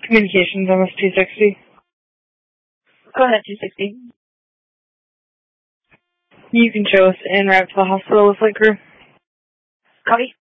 Communications, almost 260. Go ahead, 260. You can show us en route to the hospital with flight crew. Copy.